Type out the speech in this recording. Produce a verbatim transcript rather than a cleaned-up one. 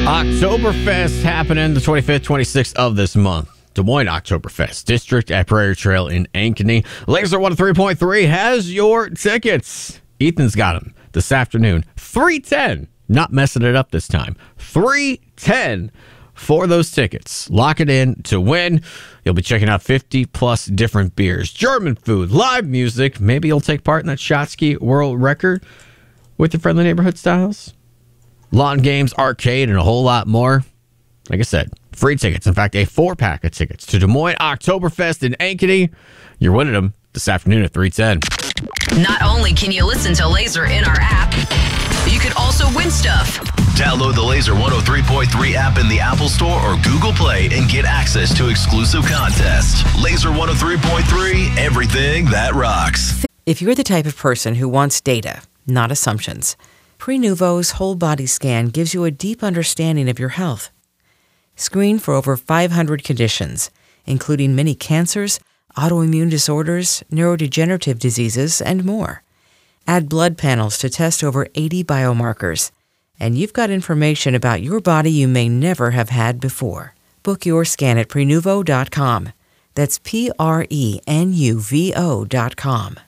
Oktoberfest happening the twenty-fifth, twenty-sixth of this month. Des Moines Oktoberfest District at Prairie Trail in Ankeny. Laser one oh three point three has your tickets. Ethan's got them this afternoon. three ten. Not messing it up this time. three ten for those tickets. Lock it in to win. You'll be checking out fifty plus different beers, German food, live music. Maybe you'll take part in that Shotski World Record with your friendly neighborhood styles. Lawn games, arcade, and a whole lot more. Like I said, free tickets. In fact, a four-pack of tickets to Des Moines Oktoberfest in Ankeny. You're winning them this afternoon at three ten. Not only can you listen to Laser in our app, you can also win stuff. Download the Laser one oh three point three app in the Apple Store or Google Play and get access to exclusive contests. Laser one oh three point three, everything that rocks. If you're the type of person who wants data, not assumptions, Prenuvo's whole body scan gives you a deep understanding of your health. Screen for over five hundred conditions, including many cancers, autoimmune disorders, neurodegenerative diseases, and more. Add blood panels to test over eighty biomarkers. And you've got information about your body you may never have had before. Book your scan at Prenuvo dot com. That's P R E N U V O dot com.